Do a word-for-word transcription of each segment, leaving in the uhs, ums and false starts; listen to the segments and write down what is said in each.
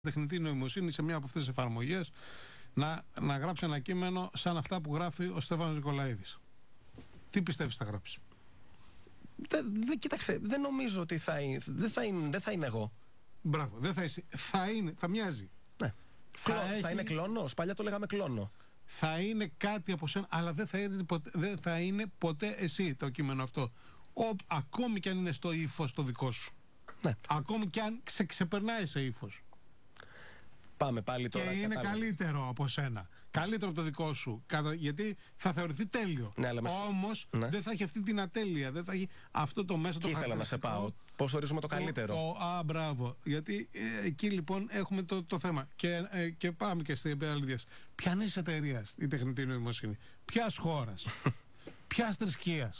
τεχνητή νοημοσύνη σε μια από αυτές τις εφαρμογές να, να γράψει ένα κείμενο σαν αυτά που γράφει ο Στέφανος Νικολαίδης. Τι πιστεύεις θα γράψει? Δε, δε, κοίταξε, δεν νομίζω ότι θα είναι, δεν θα είναι, δεν θα είναι εγώ. Μπράβο, δεν θα είσαι, θα είναι, θα μοιάζει. Ναι. Θα, θα, έχει, θα είναι κλόνος, παλιά το λέγαμε κλόνο. Θα είναι κάτι από σένα, αλλά δεν θα είναι ποτέ, δεν θα είναι ποτέ εσύ το κείμενο αυτό. Ο, ακόμη κι αν είναι στο ύφος το δικό σου. Ναι. Ακόμη κι αν ξε, ξεπερνάει σε ύφος. Πάμε πάλι τώρα. Και είναι κατάλαβες. Καλύτερο από σένα. Καλύτερο από το δικό σου. Γιατί θα θεωρηθεί τέλειο. Ναι, αλλά όμως ναι. δεν θα έχει αυτή την ατέλεια. Δεν θα έχει αυτό το μέσα. Τι το ήθελα να σε πάω. Πώς ορίζουμε το, το καλύτερο. Το, α, μπράβο. Γιατί ε, εκεί λοιπόν έχουμε το, το θέμα. Και, ε, και πάμε και στην άλλη διάσταση. Ποια είναι η εταιρεία η τεχνητή νοημοσύνη? Ποια χώρα? Ποια θρησκεία?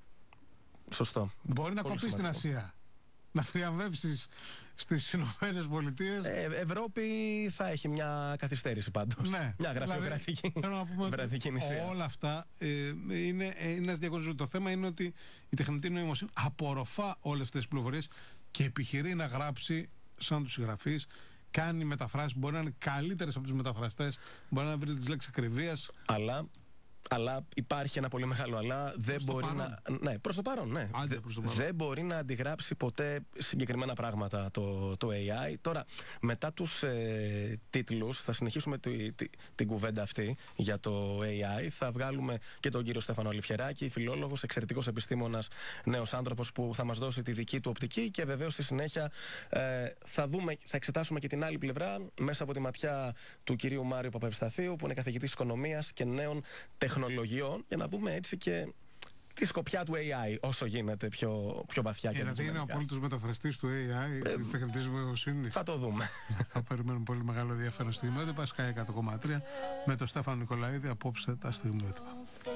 Σωστό. Μπορεί να κοπεί στην Ασία. Να θριαμβεύσεις στις Ηνωμένες Πολιτείες. Ε, Ευρώπη θα έχει μια καθυστέρηση πάντως. Ναι. Μια γραφειοκρατική δηλαδή, νησία. Όλα αυτά ε, είναι ένας διαγωνισμός. Το θέμα είναι ότι η τεχνητή νοημοσύνη απορροφά όλες αυτές τις πληροφορίες και επιχειρεί να γράψει σαν τους συγγραφείς. Κάνει μεταφράσεις, μπορεί να είναι καλύτερες από τους μεταφραστές, μπορεί να βρει τις λέξεις ακριβίας. Αλλά... Αλλά υπάρχει ένα πολύ μεγάλο αλλά. Δεν προς μπορεί το να. Ναι, προς το παρόν, ναι. Άντε, προς το παρόν. Δεν μπορεί να αντιγράψει ποτέ συγκεκριμένα πράγματα το, το έι άι. Τώρα, μετά τους ε, τίτλους, θα συνεχίσουμε τη, τη, την κουβέντα αυτή για το έι άι. Θα βγάλουμε και τον κύριο Στέφανο Αλιφιεράκη, φιλόλογος, εξαιρετικός επιστήμονας, νέος άνθρωπος που θα μας δώσει τη δική του οπτική και βεβαίως στη συνέχεια ε, θα, δούμε, θα εξετάσουμε και την άλλη πλευρά μέσα από τη ματιά του κυρίου Μάριου Παπαευσταθίου, που είναι καθηγητής οικονομίας και νέων τεχνολογιών. Τεχνολογιών, για να δούμε έτσι και τη σκοπιά του έι άι όσο γίνεται πιο, πιο βαθιά. Δηλαδή είναι ο απόλυτος μεταφραστής του έι άι, ε, της τεχνητής νοημοσύνης. Θα το δούμε. Θα περιμένουμε πολύ μεγάλο ενδιαφέρον στιγμιότυπα. Sky εκατό κόμμα τρία με τον Στέφανο Νικολαίδη. Απόψε τα στιγμιότυπα.